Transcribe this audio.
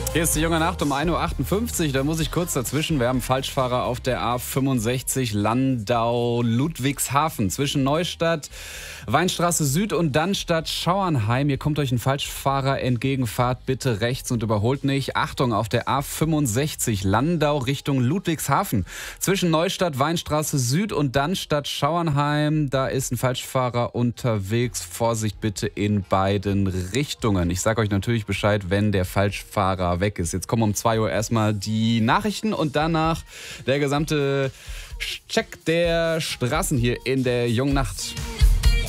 Hier ist die junge Nacht um 1:58 Uhr. Da muss ich kurz dazwischen. Wir haben Falschfahrer auf der A65 Landau-Ludwigshafen zwischen Neustadt, Weinstraße Süd und Dannstadt Schauernheim. Hier kommt euch ein Falschfahrer entgegen. Fahrt bitte rechts und überholt nicht. Achtung, auf der A65 Landau Richtung Ludwigshafen zwischen Neustadt, Weinstraße Süd und Dannstadt Schauernheim. Da ist ein Falschfahrer unterwegs. Vorsicht bitte in beiden Richtungen. Ich sage euch natürlich Bescheid, wenn der Falschfahrer weg ist. Jetzt kommen um 2 Uhr erstmal die Nachrichten und danach der gesamte Check der Straßen hier in der jungen Nacht.